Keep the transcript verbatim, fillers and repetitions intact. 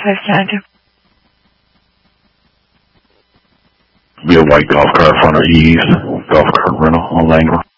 five Canada. Be a white golf cart in front of Ease, golf cart rental on Langler.